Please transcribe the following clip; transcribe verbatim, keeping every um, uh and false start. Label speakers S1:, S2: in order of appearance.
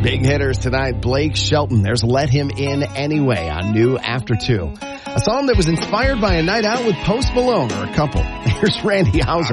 S1: Big hitters tonight, Blake Shelton. There's Let Him In Anyway on New After Two. A song that was inspired by a night out with Post Malone or a couple. Here's Randy Houser.